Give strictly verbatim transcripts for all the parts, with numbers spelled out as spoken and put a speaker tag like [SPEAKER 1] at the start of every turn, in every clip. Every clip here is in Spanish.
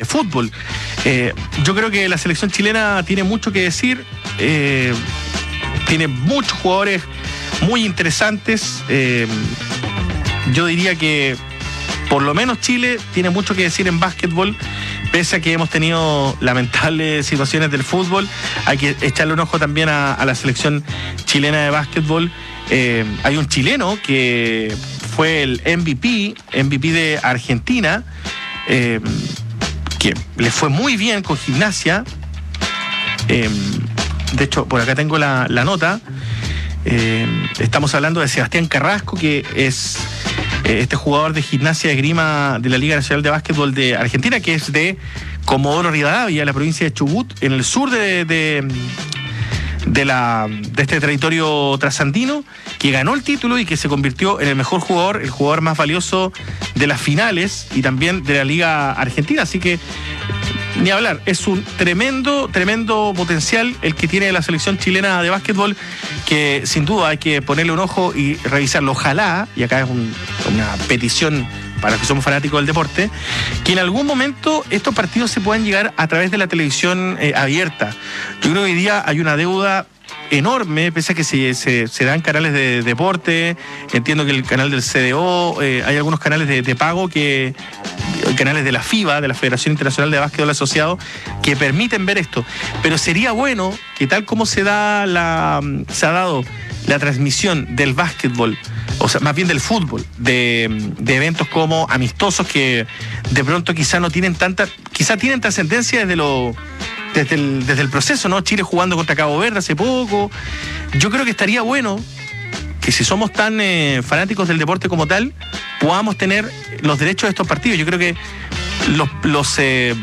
[SPEAKER 1] de fútbol. Eh, yo creo que la selección chilena tiene mucho que decir, eh, tiene muchos jugadores muy interesantes. Eh, yo diría que por lo menos Chile tiene mucho que decir en básquetbol, pese a que hemos tenido lamentables situaciones del fútbol. Hay que echarle un ojo también a, a la selección chilena de básquetbol. Eh, hay un chileno que fue el M V P, M V P de Argentina, eh, que le fue muy bien con Gimnasia. Eh, de hecho, por acá tengo la, la nota. Eh, estamos hablando de Sebastián Carrasco, que es eh, este jugador de Gimnasia de Esgrima de la Liga Nacional de Básquetbol de Argentina, que es de Comodoro Rivadavia, la provincia de Chubut, en el sur de, de, de, la, de este territorio trasandino, que ganó el título y que se convirtió en el mejor jugador, el jugador más valioso de las finales y también de la Liga Argentina. Así que ni hablar, es un tremendo, tremendo potencial el que tiene la selección chilena de básquetbol, que sin duda hay que ponerle un ojo y revisarlo. Ojalá, y acá es un, una petición para los que somos fanáticos del deporte, que en algún momento estos partidos se puedan llegar a través de la televisión eh, abierta. Yo creo que hoy día hay una deuda enorme, pese a que se, se, se dan canales de deporte. Entiendo que el canal del C D O, eh, hay algunos canales de, de pago, que canales de la FIBA, de la Federación Internacional de Básquetbol Asociado, que permiten ver esto. Pero sería bueno que, tal como se da la se ha dado la transmisión del básquetbol, o sea, más bien del fútbol, de, de eventos como amistosos, que de pronto quizá no tienen tanta, quizá tienen trascendencia desde lo Desde el, desde el proceso, ¿no? Chile jugando contra Cabo Verde hace poco. Yo creo que estaría bueno que, si somos tan eh, fanáticos del deporte como tal, podamos tener los derechos de estos partidos. Yo creo que los, los, eh,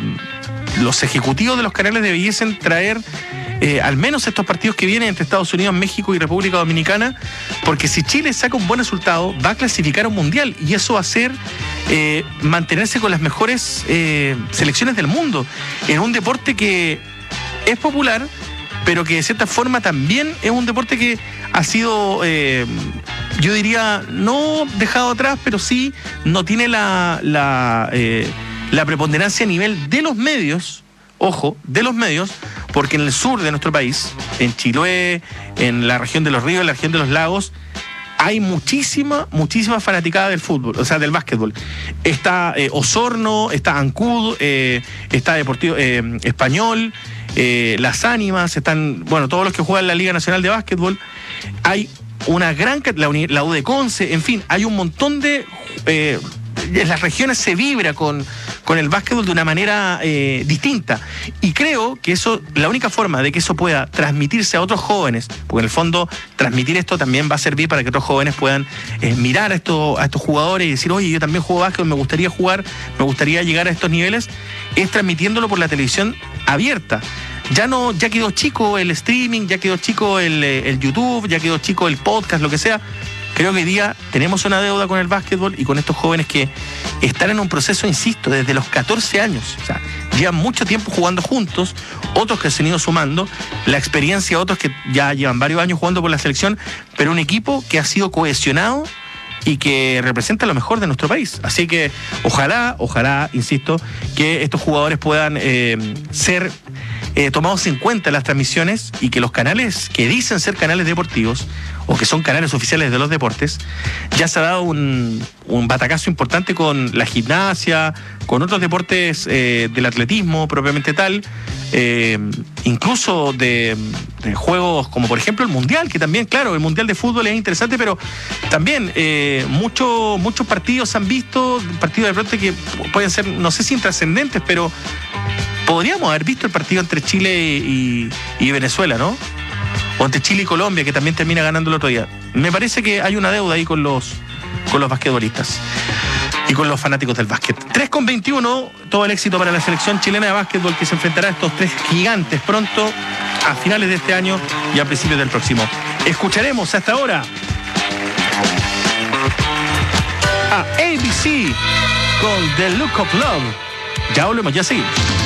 [SPEAKER 1] los ejecutivos de los canales debiesen traer eh, al menos estos partidos que vienen entre Estados Unidos, México y República Dominicana, porque si Chile saca un buen resultado, va a clasificar a un mundial, y eso va a ser eh, mantenerse con las mejores eh, selecciones del mundo, en un deporte que es popular, pero que de cierta forma también es un deporte que ha sido, eh, yo diría, no dejado atrás, pero sí no tiene la, la, eh, la preponderancia a nivel de los medios. Ojo, de los medios, porque en el sur de nuestro país, en Chiloé, en la región de los ríos, en la región de los lagos, hay muchísima, muchísima fanaticada del fútbol, o sea, del básquetbol. Está eh, Osorno, está Ancud, eh, está Deportivo eh, Español, eh, Las Ánimas, están, bueno, todos los que juegan en la Liga Nacional de Básquetbol. Hay una gran, la, la U de Conce, en fin, hay un montón de... Eh, en las regiones se vibra con, con el básquetbol de una manera eh, distinta, y creo que eso, la única forma de que eso pueda transmitirse a otros jóvenes, porque en el fondo transmitir esto también va a servir para que otros jóvenes puedan eh, mirar a estos, a estos jugadores y decir, oye, yo también juego básquetbol, me gustaría jugar, me gustaría llegar a estos niveles, es transmitiéndolo por la televisión abierta. Ya no, ya quedó chico el streaming, ya quedó chico el, el YouTube, ya quedó chico el podcast, lo que sea. Creo que hoy día tenemos una deuda con el básquetbol y con estos jóvenes que están en un proceso, insisto, desde los catorce años. O sea, llevan mucho tiempo jugando juntos, otros que se han ido sumando, la experiencia de otros que ya llevan varios años jugando por la selección, pero un equipo que ha sido cohesionado y que representa lo mejor de nuestro país. Así que ojalá, ojalá, insisto, que estos jugadores puedan eh, ser eh, tomados en cuenta en las transmisiones, y que los canales que dicen ser canales deportivos o que son canales oficiales de los deportes, ya se ha dado un, un batacazo importante con la gimnasia, con otros deportes eh, del atletismo propiamente tal, eh, incluso de, de juegos como por ejemplo el Mundial, que también, claro, el Mundial de fútbol es interesante, pero también eh, mucho, muchos partidos se han visto, partidos de pronto que pueden ser, no sé si intrascendentes, pero podríamos haber visto el partido entre Chile y, y Venezuela, ¿no? O entre Chile y Colombia, que también termina ganando el otro día. Me parece que hay una deuda ahí con los, con los basquetbolistas y con los fanáticos del básquet. tres con veintiuno, todo el éxito para la selección chilena de básquetbol, que se enfrentará a estos tres gigantes pronto, a finales de este año y a principios del próximo. Escucharemos hasta ahora a A B C con The Look of Love. Ya volvemos, ya seguimos.